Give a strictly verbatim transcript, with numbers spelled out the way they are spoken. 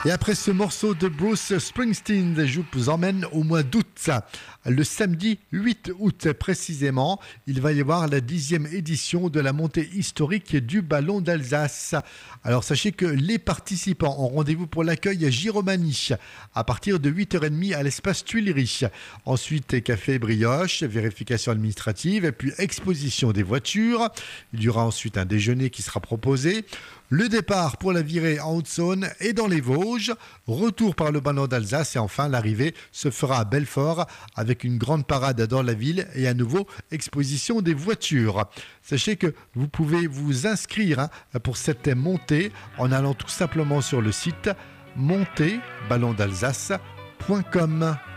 Et après ce morceau de Bruce Springsteen, je vous emmène au mois d'août. Le samedi huit août précisément, il va y avoir la dixième édition de la montée historique du Ballon d'Alsace. Alors sachez que les participants ont rendez-vous pour l'accueil à Giromagny à partir de huit heures trente à l'espace Tuileries. Ensuite, café brioche, vérification administrative et puis exposition des voitures. Il y aura ensuite un déjeuner qui sera proposé. Le départ pour la virée en Haute-Saône et dans les Vosges. Retour par le Ballon d'Alsace et enfin l'arrivée se fera à Belfort avec une grande parade dans la ville et à nouveau exposition des voitures. Sachez que vous pouvez vous inscrire hein, pour cette montée en allant tout simplement sur le site montée ballon d'alsace point com.